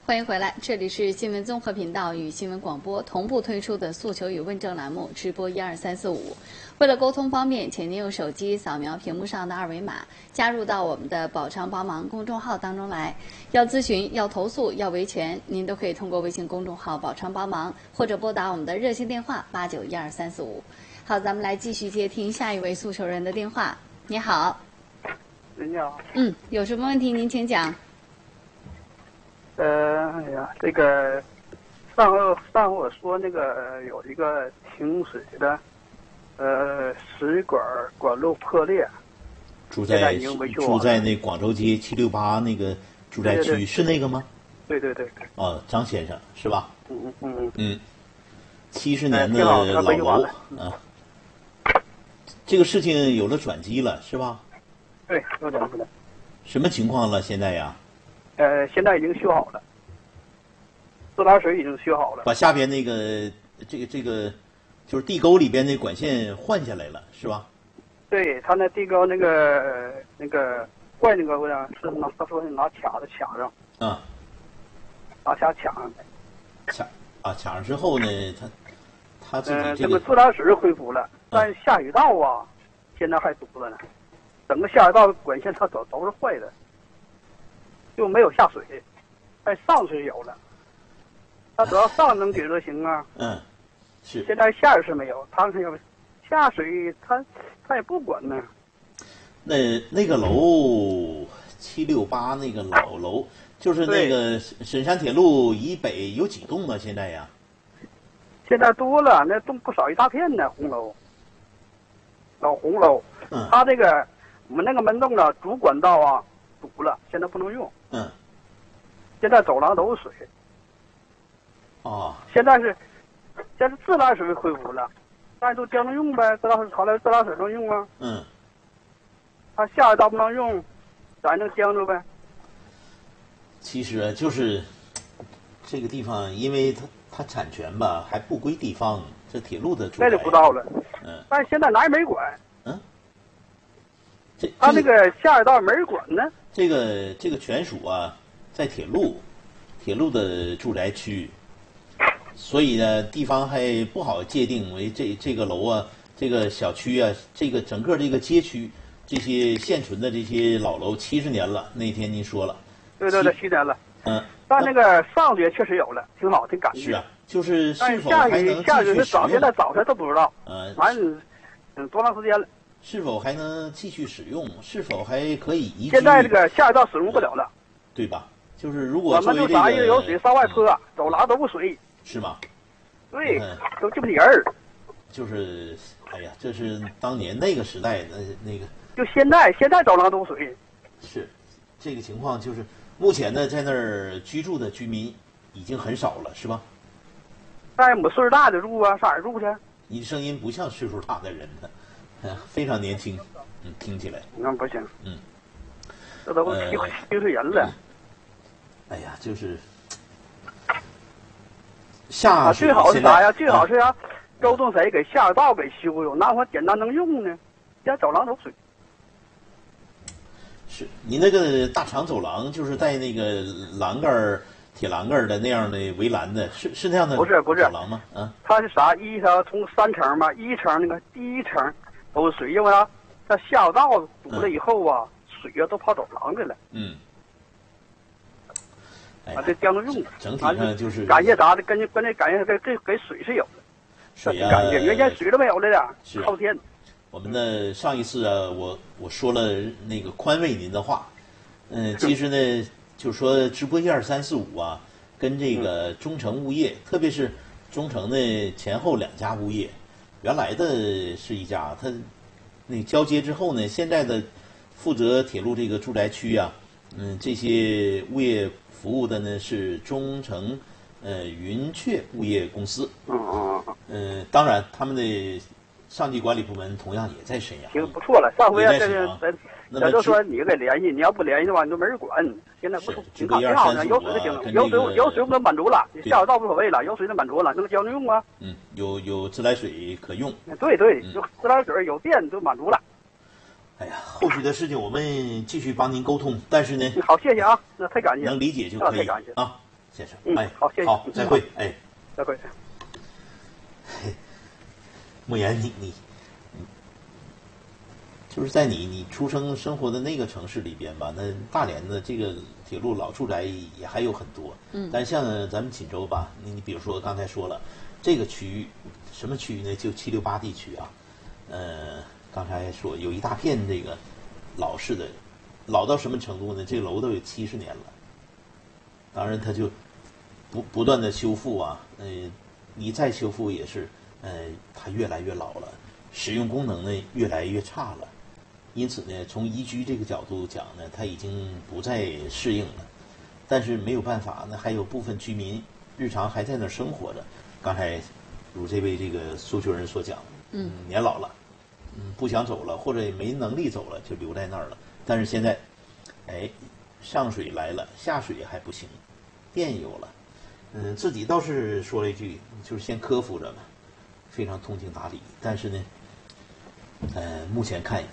欢迎回来，这里是新闻综合频道与新闻广播同步推出的诉求与问政栏目，直播12345。为了沟通方便，请您用手机扫描屏幕上的二维码，加入到我们的宝昌帮忙公众号当中来。要咨询、要投诉、要维权，您都可以通过微信公众号宝昌帮忙，或者拨打我们的热线电话891235。好，咱们来继续接听下一位诉求人的电话。你好。 你好。 有什么问题您请讲。 这个上回我说那个有一个停水的，水管路破裂， 住在那广州街768那个住宅区，是那个吗？ 对。 哦，张先生是吧？70年的老楼啊，这个事情有了转机了是吧？ 对，有转机了。 什么情况了现在呀？ 现在已经修好了，自来水已经修好了。 把下边那个这个就是地沟里边那管线换下来了，是吧？ 对，他那地沟那个坏那个我想是他说是拿卡子卡上。拿卡卡上。 卡上之后呢，他自己这个自来水恢复了，但下水道啊，现在还堵着呢。整个下水道管线它都是坏的。就没有下水，但上水有了。他只要上能解决行啊。 是。 现在下水是没有，他是要下水，他也不管呢。 那个楼768那个老楼，就是那个沈山铁路以北有几栋呢？现在呀？ 现在多了，那栋不少，一大片呢，红楼。老红楼。他这个我们那个门洞的主管道啊堵了，现在不能用。现在走廊都是水。现在是自来水恢复了，但是都将能用呗，自来水能用啊。他下水道不能用，咱能将就呗。 其实就是这个地方，因为它产权吧还不归地方，这铁路的主那就不知道了。但是现在哪也没管。他那个下水道没人管呢。 这个权属啊，在铁路的住宅区，所以呢，地方还不好界定为这个楼啊，这个小区啊，这个整个这个街区，这些现存的这些老楼70年了。那天您说了， 对，7年了。但那个上水确实有了，挺好，挺干净。 是啊，就是是否还能继续使用？ 现在早晨都不知道。反正多长时间了？ 是否还能继续使用？是否还可以移居？ 现在这个下水道使用不了了， 对吧？就是如果我们就啥也有水上外泼，走廊都不水， 是吗？ 对，都这么点儿。 就是，哎呀，这是当年那个时代的那个。 就现在走廊都水。 是，这个情况就是目前呢，在那儿居住的居民已经很少了，是吧？ 但是我们岁数大的住啊，上哪儿住去？ 你声音不像岁数大的人呢。非常年轻，听起来。 那不行。这都70岁人了。 哎呀，就是下水最好是啥呀？最好是呀，周动谁给下水道给修修，那会简单能用呢。现在走廊都水。 是你那个大长走廊，就是带那个铁栏杆的那样的围栏的，是那样的？ 不是走廊吗？ 它是啥？它从3层嘛，一层那个第1层。都是水，因为它下水道堵了以后啊，水啊都跑走廊去了。这将着用。 整体上就是感谢啥的，跟那感谢给水是有的。 水啊， 感谢原先水都没有了的， 是靠天。 我们的上一次啊，我说了那个宽慰您的话，其实呢，就说直播12345啊，跟这个中诚物业，特别是中诚的前后2家物业。原来的是一家，它那交接之后呢，现在的负责铁路这个住宅区啊，这些物业服务的呢是中诚云雀物业公司。当然他们的上级管理部门同样也在沈阳。 行，不错了，上回咱就说你给联系，你要不联系的话，你就没人管。现在不挺好的，有水就行了，有水我们满足了，下水道无所谓了，有水就满足了，那个将就用啊。 有自来水可用。 对，有自来水有电就满足了。 哎呀，后续的事情我们继续帮您沟通，但是呢， 好，谢谢啊，那太感谢， 能理解就可以太感谢啊。 先生。 好，谢谢。 好，再会。 再会。 莫言，你就是在你出生生活的那个城市里边吧，那大连的这个铁路老住宅也还有很多。但像咱们锦州吧，你比如说刚才说了，这个区域什么区域呢？就768地区啊。刚才说有一大片这个老式的，老到什么程度呢？这个楼都有70年了。当然，它就不断的修复啊，你再修复也是，它越来越老了，使用功能呢越来越差了。因此呢，从宜居这个角度讲呢，它已经不再适应了。但是没有办法，那还有部分居民日常还在那儿生活着。刚才如这位这个诉求人所讲，年老了，不想走了，或者也没能力走了，就留在那儿了。但是现在，上水来了，下水还不行，电有了，自己倒是说了一句，就是先克服着吧，非常通情达理。但是呢，目前看